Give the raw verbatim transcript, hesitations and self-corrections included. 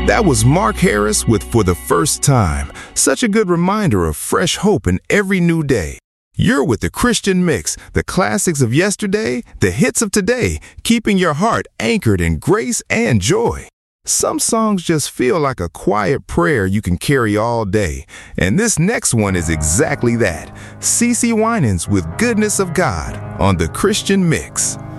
That was Mark Harris with For the First Time. Such a good reminder of fresh hope in every new day. You're with the Christian Mix, the classics of yesterday, the hits of today, keeping your heart anchored in grace and joy. Some songs just feel like a quiet prayer you can carry all day. And this next one is exactly that. CeCe Winans with Goodness of God on the Christian Mix.